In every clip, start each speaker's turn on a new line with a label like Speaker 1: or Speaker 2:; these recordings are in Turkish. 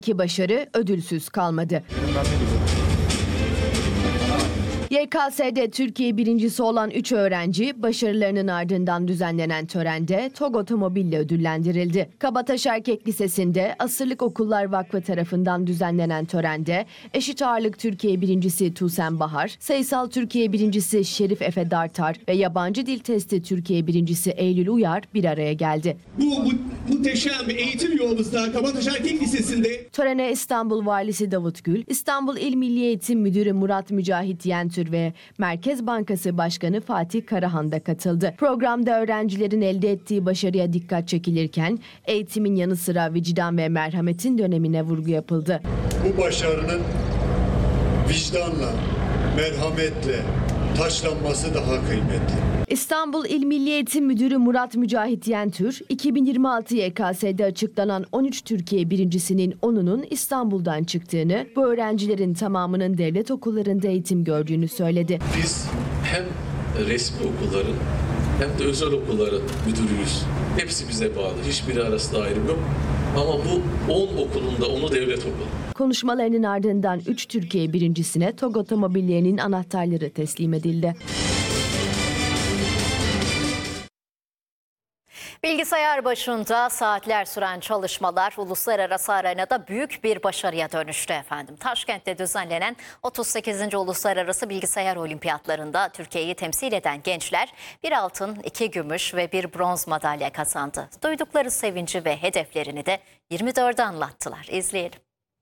Speaker 1: İki başarı ödülsüz kalmadı. YKS'de Türkiye birincisi olan 3 öğrenci başarılarının ardından düzenlenen törende TOG otomobille ödüllendirildi. Kabataş Erkek Lisesi'nde Asırlık Okullar Vakfı tarafından düzenlenen törende Eşit Ağırlık Türkiye birincisi Tuğsen Bahar, Sayısal Türkiye birincisi Şerif Efe Dartar ve Yabancı Dil Testi Türkiye birincisi Eylül Uyar bir araya geldi.
Speaker 2: Bu muhteşem eğitim yolumuzda Kabataş Erkek Lisesi'nde
Speaker 1: Törene İstanbul Valisi Davut Gül, İstanbul İl Milli Eğitim Müdürü Murat Mücahit Yentür ve Merkez Bankası Başkanı Fatih Karahan da katıldı. Programda öğrencilerin elde ettiği başarıya dikkat çekilirken eğitimin yanı sıra vicdan ve merhametin de önemine vurgu yapıldı.
Speaker 3: Bu başarının vicdanla, merhametle taçlanması daha kıymetli.
Speaker 1: İstanbul İl Milli Eğitim Müdürü Murat Mücahit Yentür, 2026 YKS'de açıklanan 13 Türkiye birincisinin 10'unun İstanbul'dan çıktığını, bu öğrencilerin tamamının devlet okullarında eğitim gördüğünü söyledi.
Speaker 4: Biz hem resmi okulların hem de özel okulların müdürüyüz. Hepsi bize bağlı. Hiçbiri arasında ayrım yok. Ama bu 10 okulunda 10'u devlet okulu.
Speaker 1: Konuşmalarının ardından 3 Türkiye birincisine TOG otomobillerinin anahtarları teslim edildi.
Speaker 5: Bilgisayar başında saatler süren çalışmalar uluslararası arenada büyük bir başarıya dönüştü efendim. Taşkent'te düzenlenen 38. Uluslararası Bilgisayar Olimpiyatlarında Türkiye'yi temsil eden gençler bir altın, 2 gümüş ve 1 bronz madalya kazandı. Duydukları sevinci ve hedeflerini de 24'e anlattılar. İzleyelim.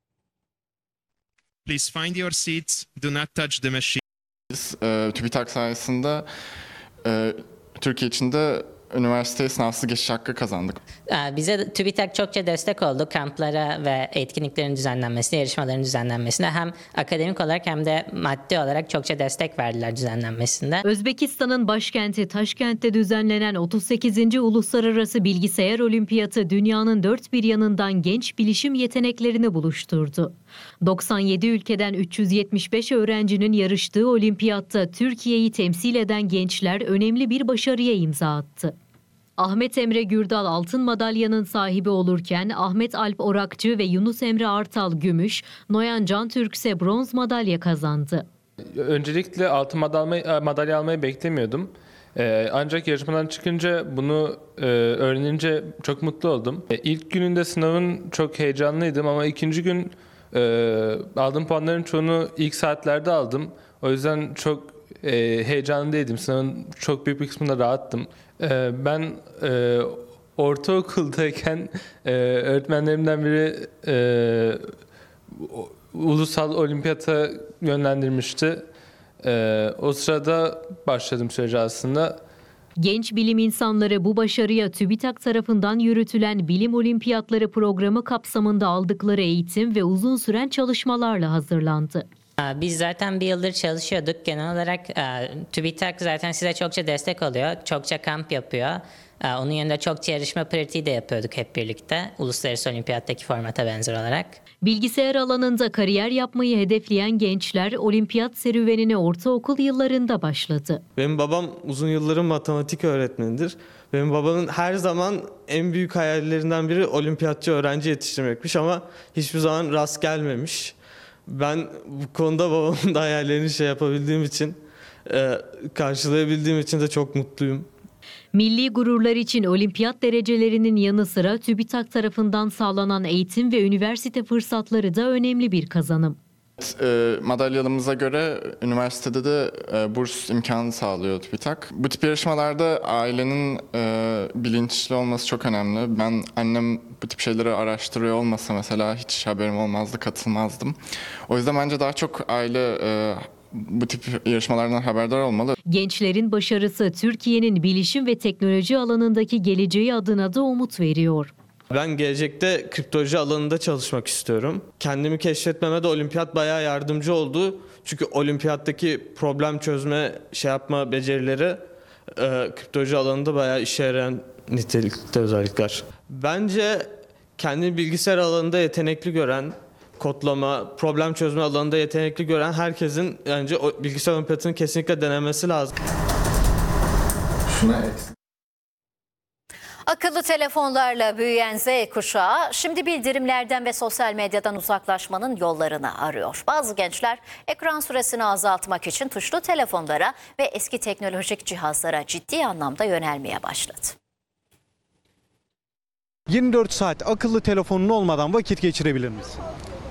Speaker 6: Please find your seats. Do not touch the machine.
Speaker 7: Biz TÜBİTAK sayesinde Türkiye içinde üniversiteye sınavsız geçiş hakkı kazandık.
Speaker 8: Bize TÜBİTAK çokça destek oldu kamplara ve etkinliklerin düzenlenmesine, yarışmaların düzenlenmesine. Hem akademik olarak hem de maddi olarak çokça destek verdiler düzenlenmesinde.
Speaker 9: Özbekistan'ın başkenti Taşkent'te düzenlenen 38. Uluslararası Bilgisayar Olimpiyatı dünyanın dört bir yanından genç bilişim yeteneklerini buluşturdu. 97 ülkeden 375 öğrencinin yarıştığı olimpiyatta Türkiye'yi temsil eden gençler önemli bir başarıya imza attı. Ahmet Emre Gürdal altın madalyanın sahibi olurken Ahmet Alp Orakçı ve Yunus Emre Artal gümüş, Noyan Cantürk ise bronz madalya kazandı.
Speaker 10: Öncelikle altın madalya almayı beklemiyordum. Ancak yarışmadan çıkınca bunu öğrenince çok mutlu oldum. İlk gününde sınavın çok heyecanlıydım ama ikinci gün aldığım puanların çoğunu ilk saatlerde aldım. O yüzden çok heyecanlı değildim. Sınavın çok büyük bir kısmında rahattım. Ben ortaokuldayken öğretmenlerimden biri ulusal olimpiyata yönlendirmişti. O sırada başladım sürece aslında.
Speaker 9: Genç bilim insanları bu başarıya TÜBİTAK tarafından yürütülen Bilim Olimpiyatları programı kapsamında aldıkları eğitim ve uzun süren çalışmalarla hazırlandı.
Speaker 8: Biz zaten bir yıldır çalışıyorduk. Genel olarak TÜBİTAK zaten size çokça destek oluyor. Çokça kamp yapıyor. Onun yanında çokça yarışma pratiği de yapıyorduk hep birlikte. Uluslararası Olimpiyat'taki formata benzer olarak.
Speaker 9: Bilgisayar alanında kariyer yapmayı hedefleyen gençler olimpiyat serüvenine ortaokul yıllarında başladı.
Speaker 11: Benim babam uzun yılların matematik öğretmenidir. Benim babamın her zaman en büyük hayallerinden biri olimpiyatçı öğrenci yetiştirmekmiş ama hiçbir zaman rast gelmemiş. Ben bu konuda babamın da hayallerini yapabildiğim için, karşılayabildiğim için de çok mutluyum.
Speaker 9: Milli gururlar için olimpiyat derecelerinin yanı sıra TÜBİTAK tarafından sağlanan eğitim ve üniversite fırsatları da önemli bir kazanım.
Speaker 7: Madalyalımıza göre üniversitede de burs imkanı sağlıyor TÜBİTAK. Bu tip yarışmalarda ailenin bilinçli olması çok önemli. Annem bu tip şeyleri araştırıyor olmasa mesela hiç haberim olmazdı, katılmazdım. O yüzden bence daha çok aile bu tip yarışmalardan haberdar olmalı.
Speaker 9: Gençlerin başarısı Türkiye'nin bilişim ve teknoloji alanındaki geleceği adına da umut veriyor.
Speaker 11: Ben gelecekte kriptoloji alanında çalışmak istiyorum. Kendimi keşfetmeme de olimpiyat bayağı yardımcı oldu. Çünkü olimpiyattaki problem çözme, yapma becerileri kriptoloji alanında bayağı işe yarayan nitelikte özellikler. Bence kendini bilgisayar alanında yetenekli gören, kodlama, problem çözme alanında yetenekli gören herkesin bence bilgisayar olimpiyatını kesinlikle denemesi lazım.
Speaker 7: Şuna eksik.
Speaker 5: Akıllı telefonlarla büyüyen Z kuşağı şimdi bildirimlerden ve sosyal medyadan uzaklaşmanın yollarını arıyor. Bazı gençler ekran süresini azaltmak için tuşlu telefonlara ve eski teknolojik cihazlara ciddi anlamda yönelmeye başladı.
Speaker 12: 24 saat akıllı telefonun olmadan vakit geçirebilir misin?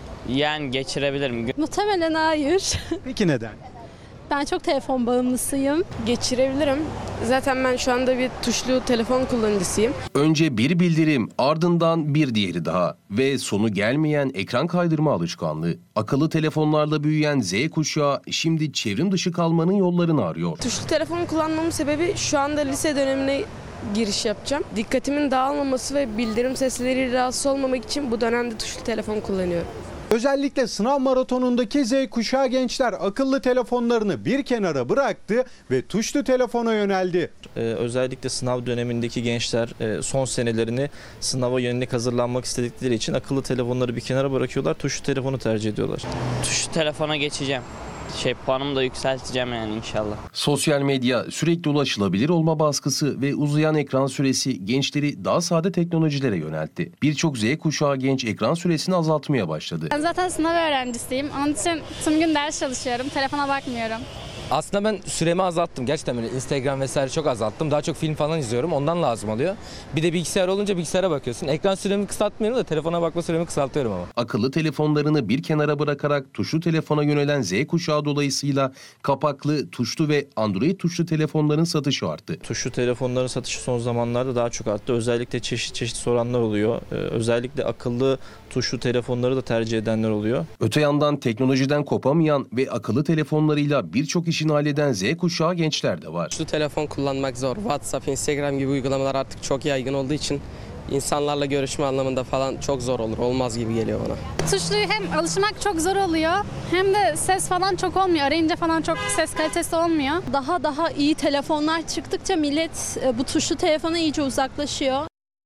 Speaker 13: Yani geçirebilirim.
Speaker 14: Muhtemelen hayır.
Speaker 12: Peki neden?
Speaker 14: Ben çok telefon bağımlısıyım.
Speaker 15: Geçirebilirim. Zaten ben şu anda bir tuşlu telefon kullanıcısıyım.
Speaker 16: Önce bir bildirim, ardından bir diğeri daha ve sonu gelmeyen ekran kaydırma alışkanlığı. Akıllı telefonlarla büyüyen Z kuşağı şimdi çevrim dışı kalmanın yollarını arıyor.
Speaker 15: Tuşlu telefon kullanmamın sebebi şu anda lise dönemine giriş yapacağım. Dikkatimin dağılmaması ve bildirim sesleriyle rahatsız olmamak için bu dönemde tuşlu telefon kullanıyorum.
Speaker 12: Özellikle sınav maratonundaki Z kuşağı gençler akıllı telefonlarını bir kenara bıraktı ve tuşlu telefona yöneldi.
Speaker 17: Özellikle sınav dönemindeki gençler son senelerini sınava yönelik hazırlanmak istedikleri için akıllı telefonları bir kenara bırakıyorlar, tuşlu telefonu tercih ediyorlar.
Speaker 13: Tuşlu telefona geçeceğim. Puanımı da yükselteceğim yani inşallah.
Speaker 16: Sosyal medya, sürekli ulaşılabilir olma baskısı ve uzayan ekran süresi gençleri daha sade teknolojilere yöneltti. Birçok Z kuşağı genç ekran süresini azaltmaya başladı.
Speaker 14: Ben zaten sınav öğrencisiyim. Onun için tüm gün ders çalışıyorum. Telefona bakmıyorum.
Speaker 18: Aslında ben süremi azalttım. Gerçekten böyle Instagram vesaire çok azalttım. Daha çok film falan izliyorum. Ondan lazım oluyor. Bir de bilgisayar olunca bilgisayara bakıyorsun. Ekran süremi kısaltmıyorum da telefona bakma süremi kısaltıyorum ama.
Speaker 16: Akıllı telefonlarını bir kenara bırakarak tuşlu telefona yönelen Z kuşağı dolayısıyla kapaklı, tuşlu ve Android tuşlu telefonların satışı arttı.
Speaker 17: Tuşlu telefonların satışı son zamanlarda daha çok arttı. Özellikle çeşit soranlar oluyor. Özellikle akıllı tuşlu telefonları da tercih edenler oluyor.
Speaker 16: Öte yandan teknolojiden kopamayan ve akıllı telefonlarıyla birçok işini halleden Z kuşağı gençler de var.
Speaker 15: Tuşlu telefon kullanmak zor. WhatsApp, Instagram gibi uygulamalar artık çok yaygın olduğu için insanlarla görüşme anlamında falan çok zor olur. Olmaz gibi geliyor bana.
Speaker 14: Tuşluya hem alışmak çok zor oluyor hem de ses falan çok olmuyor. Arayınca falan çok ses kalitesi olmuyor. Daha iyi telefonlar çıktıkça millet bu tuşlu telefona iyice uzaklaşıyor.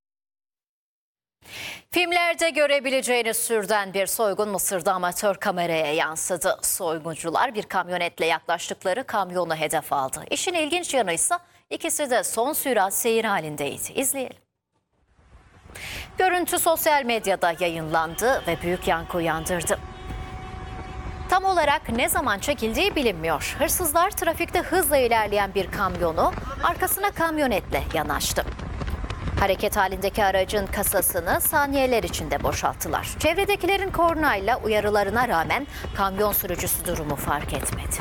Speaker 5: Filmlerde görebileceğiniz türden bir soygun Mısır'da amatör kameraya yansıdı. Soyguncular bir kamyonetle yaklaştıkları kamyonu hedef aldı. İşin ilginç yanı ise ikisi de son sürat seyir halindeydi. İzleyelim. Görüntü sosyal medyada yayınlandı ve büyük yankı uyandırdı. Tam olarak ne zaman çekildiği bilinmiyor. Hırsızlar trafikte hızla ilerleyen bir kamyonu arkasına kamyonetle yanaştı. Hareket halindeki aracın kasasını saniyeler içinde boşalttılar. Çevredekilerin kornayla uyarılarına rağmen kamyon sürücüsü durumu fark etmedi.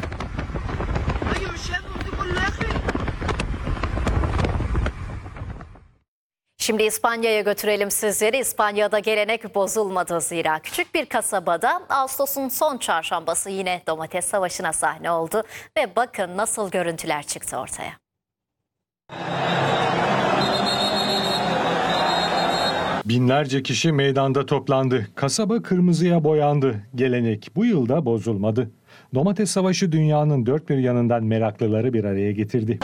Speaker 5: Şimdi İspanya'ya götürelim sizleri. İspanya'da gelenek bozulmadı zira. Küçük bir kasabada Ağustos'un son çarşambası yine domates savaşına sahne oldu. Ve bakın nasıl görüntüler çıktı ortaya.
Speaker 19: Binlerce kişi meydanda toplandı. Kasaba kırmızıya boyandı. Gelenek bu yılda bozulmadı. Domates savaşı dünyanın dört bir yanından meraklıları bir araya getirdi.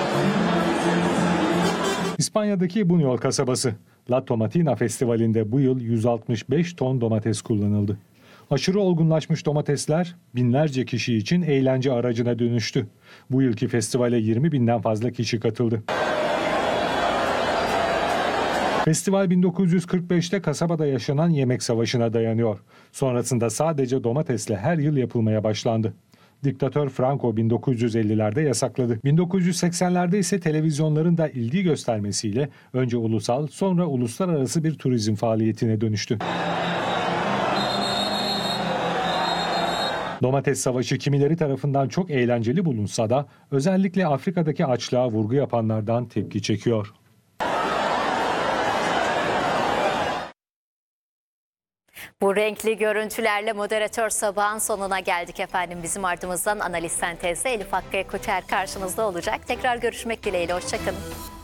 Speaker 19: İspanya'daki Buñol kasabası. La Tomatina Festivali'nde bu yıl 165 ton domates kullanıldı. Aşırı olgunlaşmış domatesler binlerce kişi için eğlence aracına dönüştü. Bu yılki festivale 20 binden fazla kişi katıldı. Festival 1945'te kasabada yaşanan yemek savaşına dayanıyor. Sonrasında sadece domatesle her yıl yapılmaya başlandı. Diktatör Franco 1950'lerde yasakladı. 1980'lerde ise televizyonların da ilgi göstermesiyle önce ulusal sonra uluslararası bir turizm faaliyetine dönüştü. Domates savaşı kimileri tarafından çok eğlenceli bulunsa da özellikle Afrika'daki açlığa vurgu yapanlardan tepki çekiyor.
Speaker 5: Bu renkli görüntülerle moderatör sabahın sonuna geldik efendim. Bizim ardımızdan analiz sentezde Elif Hakkı Koçer karşınızda olacak. Tekrar görüşmek dileğiyle. Hoşçakalın.